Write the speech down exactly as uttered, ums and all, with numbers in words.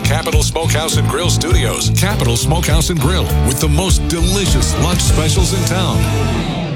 Capital Smokehouse and Grill Studios. Capital Smokehouse and Grill with the most delicious lunch specials in town.